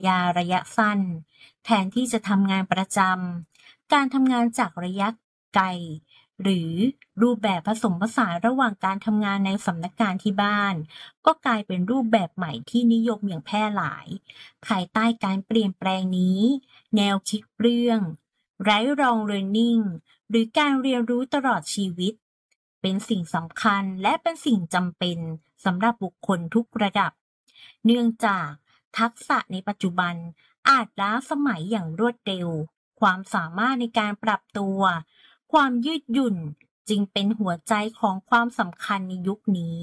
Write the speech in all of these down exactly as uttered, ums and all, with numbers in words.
ยาระยะสั้นแทนที่จะทำงานประจำการทำงานจากระยะไกลหรือรูปแบบผสมผสานระหว่างการทำงานในสำนักงานที่บ้านก็กลายเป็นรูปแบบใหม่ที่นิยมอย่างแพร่หลายภายใต้การเปลี่ยนแปลงนี้แนวคิดเรื่อง Lifelong Learning หรือการเรียนรู้ตลอดชีวิตเป็นสิ่งสำคัญและเป็นสิ่งจำเป็นสำหรับบุคคลทุกระดับเนื่องจากทักษะในปัจจุบันอาจล้าสมัยอย่างรวดเร็วความสามารถในการปรับตัวความยืดหยุ่นจึงเป็นหัวใจของความสำคัญในยุคนี้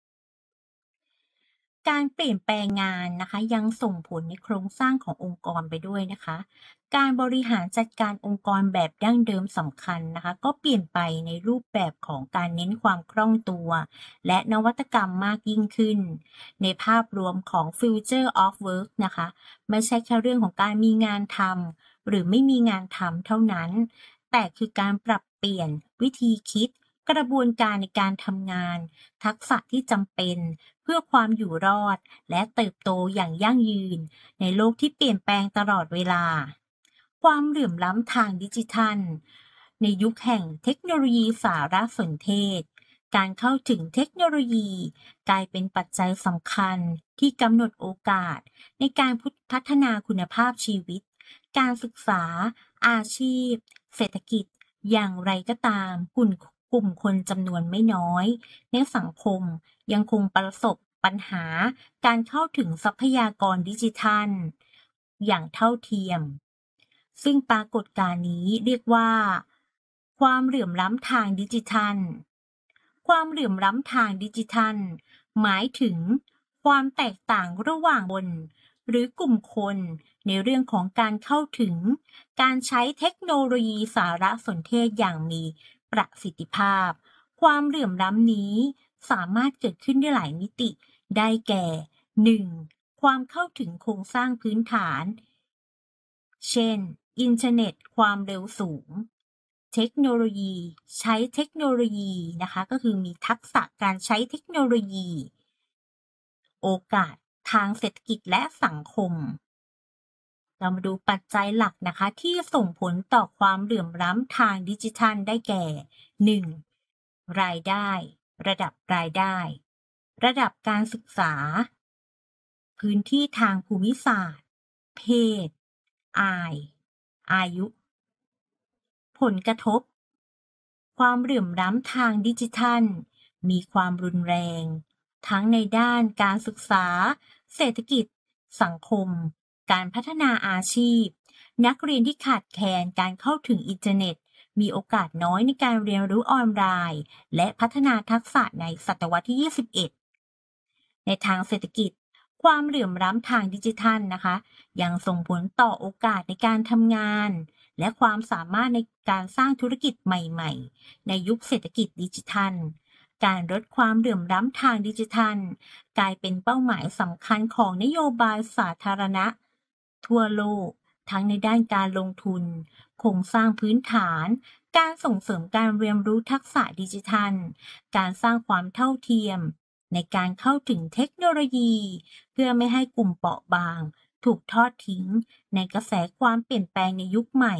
การเปลี่ยนแปลงงานนะคะยังส่งผลในโครงสร้างขององค์กรไปด้วยนะคะการบริหารจัดการองค์กรแบบดั้งเดิมสำคัญนะคะก็เปลี่ยนไปในรูปแบบของการเน้นความคล่องตัวและนวัตกรรมมากยิ่งขึ้นในภาพรวมของ Future of Work นะคะไม่ใช่แค่เรื่องของการมีงานทำหรือไม่มีงานทำเท่านั้นแต่คือการปรับเปลี่ยนวิธีคิดกระบวนการในการทำงานทักษะที่จำเป็นเพื่อความอยู่รอดและเติบโตอย่างยั่งยืนในโลกที่เปลี่ยนแปลงตลอดเวลาความเหลื่อมล้ำทางดิจิทัลในยุคแห่งเทคโนโลยีสารสนเทศการเข้าถึงเทคโนโลยีกลายเป็นปัจจัยสำคัญที่กำหนดโอกาสในการพัฒนาคุณภาพชีวิตการศึกษาอาชีพเศรษฐกิจอย่างไรก็ตามกลุ่มกลุ่มคนจำนวนไม่น้อยในสังคมยังคงประสบปัญหาการเข้าถึงทรัพยากรดิจิทัลอย่างเท่าเทียมซึ่งปรากฏการณ์นี้เรียกว่าความเหลื่อมล้ำทางดิจิทัลความเหลื่อมล้ำทางดิจิทัลหมายถึงความแตกต่างระหว่างคนหรือกลุ่มคนในเรื่องของการเข้าถึงการใช้เทคโนโลยีสารสนเทศอย่างมีประสิทธิภาพความเหลื่อมล้ำนี้สามารถเกิดขึ้นได้หลายมิติได้แก่ หนึ่ง. ความเข้าถึงโครงสร้างพื้นฐานเช่นอินเทอร์เน็ตความเร็วสูงเทคโนโลยีใช้เทคโนโลยีนะคะก็คือมีทักษะการใช้เทคโนโลยีโอกาสทางเศรษฐกิจและสังคมเรามาดูปัจจัยหลักนะคะที่ส่งผลต่อความเหลื่อมล้ำทางดิจิทัลได้แก่ หนึ่ง. รายได้ระดับรายได้ระดับการศึกษาพื้นที่ทางภูมิศาสตร์เพศอายอายุผลกระทบความเหลื่อมล้ำทางดิจิทัลมีความรุนแรงทั้งในด้านการศึกษาเศรษฐกิจสังคมการพัฒนาอาชีพนักเรียนที่ขาดแคลนการเข้าถึงอินเทอร์เน็ตมีโอกาสน้อยในการเรียนรู้ออนไลน์และพัฒนาทักษะในศตวรรษที่ ยี่สิบเอ็ด ในทางเศรษฐกิจความเหลื่อมล้ำทางดิจิทัลนะคะยังส่งผลต่อโอกาสในการทำงานและความสามารถในการสร้างธุรกิจใหม่ๆในยุคเศรษฐกิจดิจิทัลการลดความเหลื่อมล้ำทางดิจิทัลกลายเป็นเป้าหมายสำคัญของนโยบายสาธารณะทั่วโลกทั้งในด้านการลงทุนโครงสร้างพื้นฐานการส่งเสริมการเรียนรู้ทักษะดิจิทัลการสร้างความเท่าเทียมในการเข้าถึงเทคโนโลยีเพื่อไม่ให้กลุ่มเปราะบางถูกทอดทิ้งในกระแสความเปลี่ยนแปลงในยุคใหม่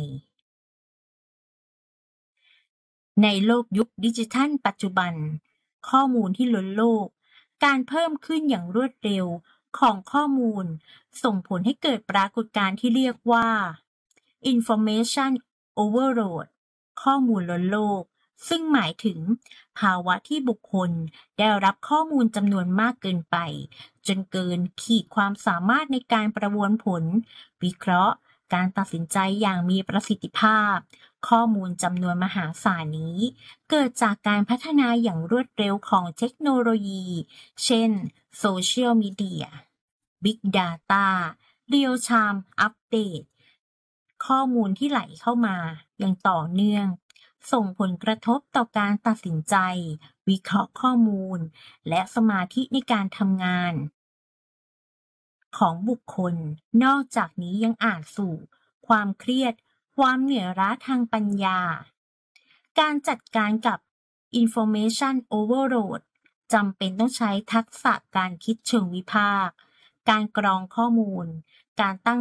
ในโลกยุคดิจิทัลปัจจุบันข้อมูลที่ล้นโลกการเพิ่มขึ้นอย่างรวดเร็วของข้อมูลส่งผลให้เกิดปรากฏการณ์ที่เรียกว่า information overload ข้อมูลล้นโลกซึ่งหมายถึงภาวะที่บุคคลได้รับข้อมูลจำนวนมากเกินไปจนเกินขีดความสามารถในการประมวลผลวิเคราะห์การตัดสินใจอย่างมีประสิทธิภาพข้อมูลจำนวนมหาศาลนี้เกิดจากการพัฒนาอย่างรวดเร็วของเทคโนโลยีเช่นโซเชียลมีเดีย Big Data Real Time Update ข้อมูลที่ไหลเข้ามาอย่างต่อเนื่องส่งผลกระทบต่อการตัดสินใจวิเคราะห์ข้อมูลและสมาธิในการทำงานของบุคคลนอกจากนี้ยังอาจสู่ความเครียดความเหนื่อยล้าทางปัญญาการจัดการกับ information overload จำเป็นต้องใช้ทักษะการคิดเชิงวิพากษ์การกรองข้อมูลการตั้ง